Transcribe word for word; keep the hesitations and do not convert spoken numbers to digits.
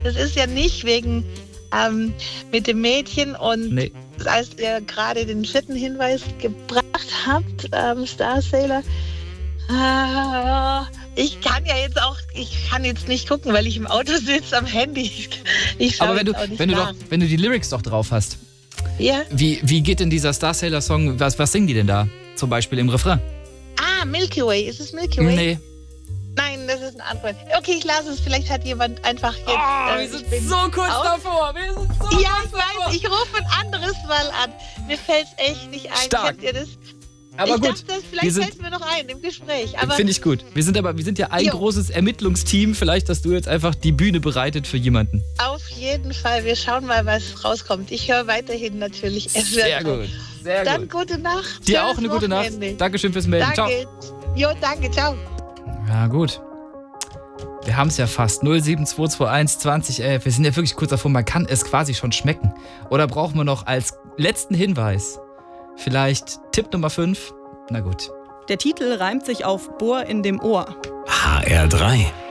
das ist ja nicht wegen ähm, mit dem Mädchen und Nee. als ihr gerade den vierten Hinweis gebracht habt, ähm, Star Sailor, äh, ich kann ja jetzt auch, ich kann jetzt nicht gucken, weil ich im Auto sitze am Handy. Ich, ich schaue Aber wenn du, jetzt auch nicht wenn, du nach. doch, wenn du die Lyrics doch drauf hast, Ja? wie, wie geht denn dieser Star Sailor Song, was, was singen die denn da? Zum Beispiel im Refrain? Ah, Milky Way. Ist es Milky Way? Nee. Nein, das ist eine Antwort. Okay, ich lasse es. Vielleicht hat jemand einfach jetzt... Oh, äh, wir ich sind bin so kurz aus- davor. Wir sind so Ja, kurz ich weiß. davor. Ich rufe ein anderes Mal an. Mir fällt es echt nicht ein. Stark. Kennt ihr das? Aber ich gut, dachte, wir vielleicht sind- fällt es mir noch ein im Gespräch. Aber finde ich gut. Wir sind aber, wir sind ja ein Jo. großes Ermittlungsteam. Vielleicht, dass du jetzt einfach die Bühne bereitet für jemanden. auf jeden Fall. Wir schauen mal, was rauskommt. Ich höre weiterhin natürlich. Es wird Sehr gut. Sehr Dann gut. gute Nacht. Dir Schönes auch eine gute Nacht. Wochenende. Dankeschön fürs Melden. Ciao. Danke. Jo, danke. Ciao. Ja, gut. Wir haben es ja fast. null sieben zwei zwei eins zwanzig elf. Wir sind ja wirklich kurz davor. Man kann es quasi schon schmecken. Oder brauchen wir noch als letzten Hinweis vielleicht Tipp Nummer fünf? Na gut. Der Titel reimt sich auf Bohr in dem Ohr. H R drei.